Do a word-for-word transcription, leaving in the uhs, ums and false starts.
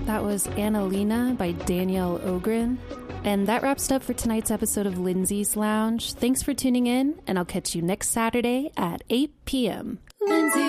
That was Annalena by Danielle Ogren. And that wraps it up for tonight's episode of Lindsay's Lounge. Thanks for tuning in, and I'll catch you next Saturday at eight p.m. Lindsay.